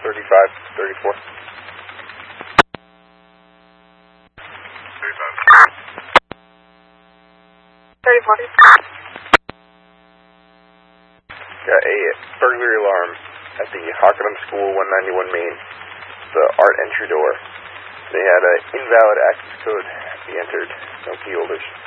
3534. 34. Got a burglary alarm at the Hockenham School, 191 Main, the art entry door. They had an invalid access code be entered. No key holders.